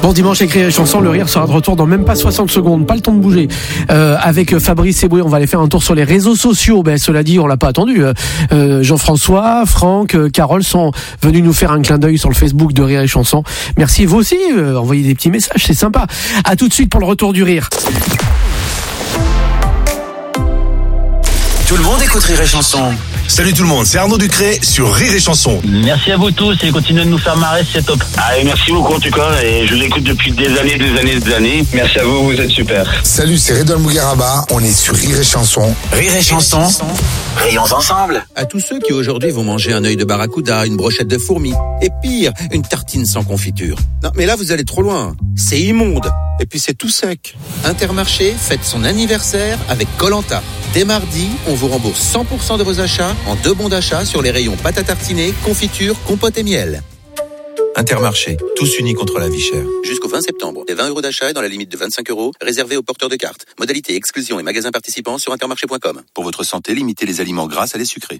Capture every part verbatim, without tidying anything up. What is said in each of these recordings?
Bon dimanche, écrit les chansons, le rire sera de retour dans même pas soixante secondes, pas le temps de bouger. Euh, avec Fabrice Eboué, on va aller faire un tour sur les réseaux sociaux. Ben cela dit, on l'a pas attendu. Euh, Jean-François, Franck, euh, Carole sont venus nous faire un clin d'œil sur le Facebook de Rire et Chansons. Merci vous aussi, euh, envoyez des petits messages, c'est sympa. À tout de suite pour le retour du rire. Tout le monde écoute Rire et Chanson. Salut tout le monde, c'est Arnaud Ducré sur Rire et Chanson. Merci à vous tous et continuez de nous faire marrer, c'est top. Ah, et merci beaucoup en tout cas, et je vous écoute depuis des années, des années, des années. Merci à vous, vous êtes super. Salut, c'est Redouane Bougueraba, on est sur Rire et Chanson. Rire et Chanson, rions ensemble. À tous ceux qui aujourd'hui vont manger un œil de barracuda, une brochette de fourmis, et pire, une tartine sans confiture. Non, mais là vous allez trop loin, c'est immonde, et puis c'est tout sec. Intermarché fête son anniversaire avec Koh-Lanta. Dès mardi, on vous rembourse cent pour cent de vos achats en deux bons d'achat sur les rayons pâte à tartiner, confiture, compote et miel. Intermarché, tous unis contre la vie chère. Jusqu'au vingt septembre, les vingt euros d'achat est dans la limite de vingt-cinq euros, réservés aux porteurs de cartes. Modalité, exclusion et magasins participants sur intermarché point com. Pour votre santé, limitez les aliments gras à les sucrés.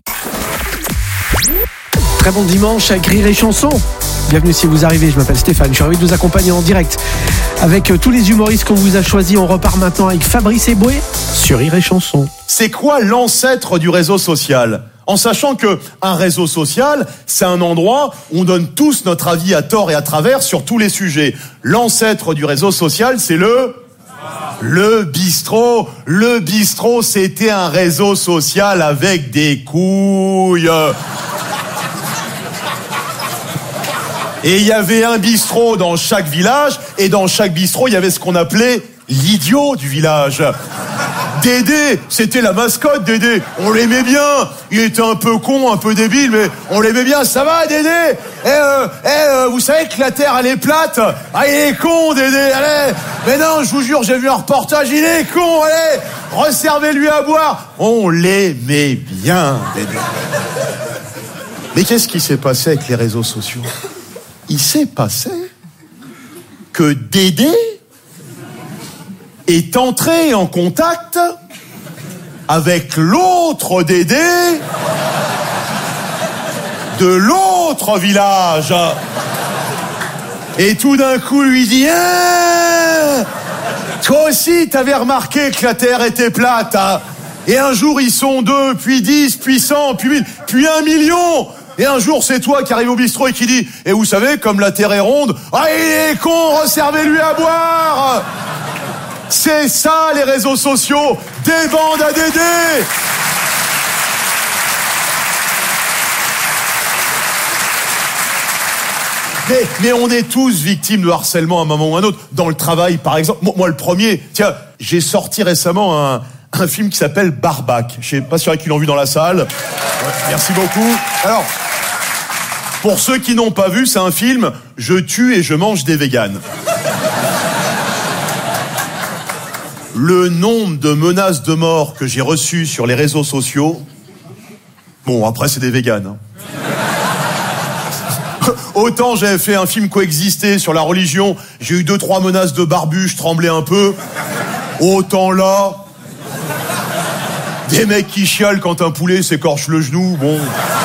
Très bon dimanche à Rire et Chansons. Bienvenue si vous arrivez, je m'appelle Stéphane, je suis ravi de vous accompagner en direct avec tous les humoristes qu'on vous a choisis. On repart maintenant avec Fabrice Eboué sur Rire et Chansons. C'est quoi l'ancêtre du réseau social ? En sachant que un réseau social, c'est un endroit où on donne tous notre avis à tort et à travers sur tous les sujets. L'ancêtre du réseau social, c'est le... Le bistrot. Le bistrot, c'était un réseau social avec des couilles. Et il y avait un bistrot dans chaque village, et dans chaque bistrot, il y avait ce qu'on appelait l'idiot du village. Dédé, c'était la mascotte, Dédé. On l'aimait bien. Il était un peu con, un peu débile, mais on l'aimait bien. Ça va, Dédé ? Eh, euh, eh, euh, vous savez que la Terre, elle est plate ? Ah, il est con, Dédé, allez. Mais non, je vous jure, j'ai vu un reportage, il est con, allez. Resservez-lui à boire. On l'aimait bien, Dédé. Mais qu'est-ce qui s'est passé avec les réseaux sociaux ? Il s'est passé que Dédé est entré en contact avec l'autre Dédé de l'autre village. Et tout d'un coup lui dit hein, toi aussi t'avais remarqué que la Terre était plate, hein. Et un jour ils sont deux, puis dix, puis cent, puis mille, puis un million. Et un jour, c'est toi qui arrive au bistrot et qui dit « Et vous savez, comme la Terre est ronde, ah, il est con, resservez-lui à boire !» C'est ça, les réseaux sociaux, des bandes à Dédé. Mais, mais on est tous victimes de harcèlement à un moment ou à un autre. Dans le travail, par exemple. Moi, le premier, tiens, j'ai sorti récemment un... un film qui s'appelle Barbac. Je sais pas si il y en a qui l'ont vu dans la salle. Ouais, merci beaucoup. Alors, pour ceux qui n'ont pas vu, c'est un film « Je tue et je mange des véganes ». Le nombre de menaces de mort que j'ai reçues sur les réseaux sociaux... Bon, après, c'est des véganes. Hein. Autant j'avais fait un film Coexister sur la religion, j'ai eu deux, trois menaces de barbu, je tremblais un peu. Autant là... Des mecs qui chialent quand un poulet s'écorche le genou, bon...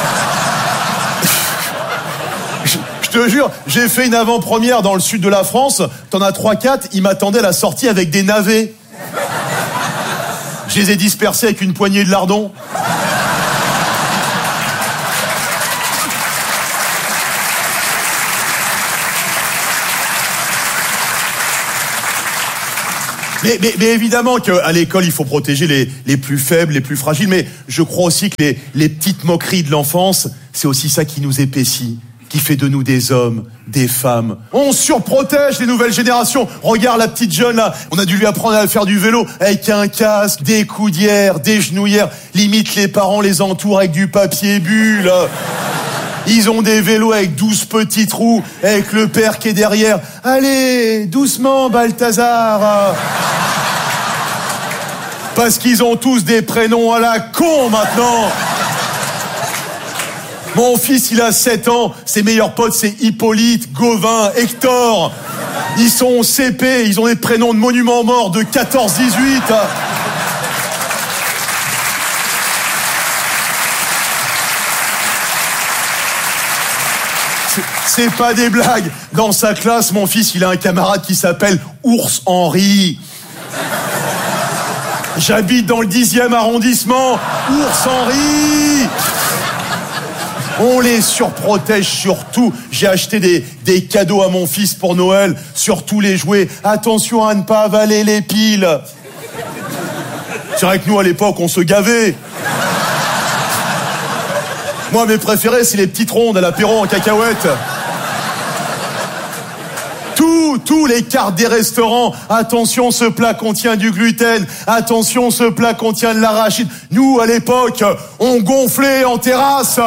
je, je te jure, j'ai fait une avant-première dans le sud de la France, t'en as trois quatre, ils m'attendaient à la sortie avec des navets. Je les ai dispersés avec une poignée de lardons. Mais, mais, mais évidemment qu'à l'école, il faut protéger les, les plus faibles, les plus fragiles. Mais je crois aussi que les, les petites moqueries de l'enfance, c'est aussi ça qui nous épaissit, qui fait de nous des hommes, des femmes. On surprotège les nouvelles générations. Regarde la petite jeune là, on a dû lui apprendre à faire du vélo avec un casque, des coudières, des genouillères. Limite les parents les entourent avec du papier bulle. Ils ont des vélos avec douze petits trous, avec le père qui est derrière. Allez, doucement, Balthazar. Parce qu'ils ont tous des prénoms à la con maintenant. Mon fils, il a sept ans. Ses meilleurs potes, c'est Hippolyte, Gauvin, Hector. Ils sont au C P, ils ont des prénoms de monuments morts de quatorze dix-huit. C'est, c'est pas des blagues. Dans sa classe, mon fils, il a un camarade qui s'appelle Ours Henri. J'habite dans le dixième arrondissement. Ours Henri. On les surprotège surtout. J'ai acheté des, des cadeaux à mon fils pour Noël, sur tous les jouets. Attention à ne pas avaler les piles. C'est vrai que nous, à l'époque, on se gavait. Moi, mes préférés, c'est les petites rondes à l'apéro en cacahuètes. Tous, tous les cartes des restaurants. Attention, ce plat contient du gluten. Attention, ce plat contient de l'arachide. Nous, à l'époque, on gonflait en terrasse.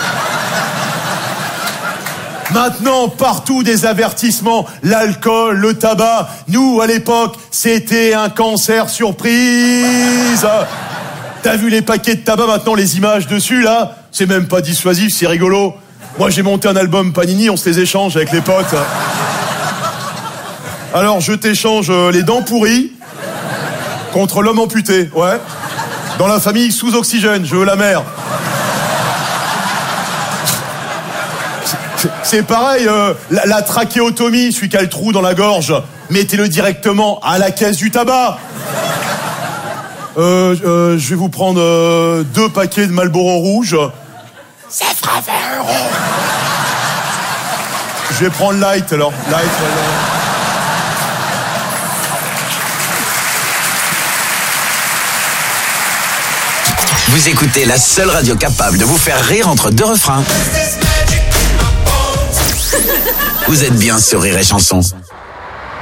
Maintenant, partout des avertissements. L'alcool, le tabac. Nous, à l'époque, c'était un cancer surprise. T'as vu les paquets de tabac, maintenant, les images dessus, là? C'est même pas dissuasif, c'est rigolo. Moi, j'ai monté un album Panini, on se les échange avec les potes. Alors, je t'échange les dents pourries contre l'homme amputé, ouais. Dans la famille sous oxygène, je veux la mère. C'est pareil, euh, la, la trachéotomie, celui qui a le trou dans la gorge, mettez-le directement à la caisse du tabac. Euh, euh, je vais vous prendre euh, deux paquets de Marlboro rouge. Ça fera vingt euros. Je vais prendre light alors. Light, alors. Vous écoutez la seule radio capable de vous faire rire entre deux refrains. Vous êtes bien sur Rire et Chanson.